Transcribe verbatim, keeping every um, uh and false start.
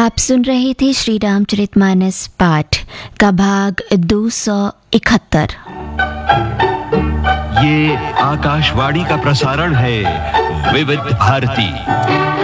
आप सुन रहे थे श्री रामचरितमानस पाठ का भाग दो सौ इकहत्तर। ये आकाशवाणी का प्रसारण है विविध भारती।